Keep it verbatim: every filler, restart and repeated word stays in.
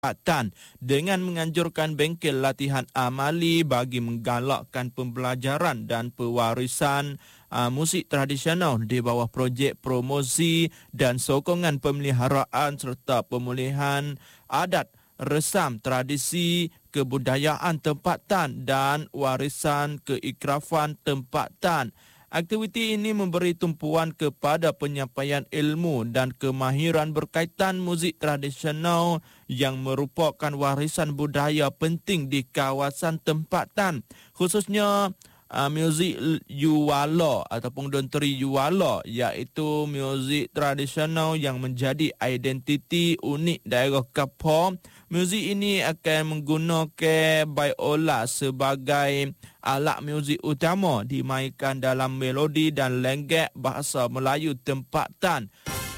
Tan dengan menganjurkan bengkel latihan amali bagi menggalakkan pembelajaran dan pewarisan uh, musik tradisional di bawah projek promosi dan sokongan pemeliharaan serta pemulihan adat, resam, tradisi, kebudayaan tempatan dan warisan keikrafan tempatan. Aktiviti ini memberi tumpuan kepada penyampaian ilmu dan kemahiran berkaitan muzik tradisional yang merupakan warisan budaya penting di kawasan tempatan, khususnya uh, muzik Yuwala ataupun dontri Yuwala, iaitu muzik tradisional yang menjadi identiti unik daerah Keppel. Muzik ini akan menggunakan biola sebagai alat muzik utama dimainkan dalam melodi dan lenggak bahasa Melayu tempatan.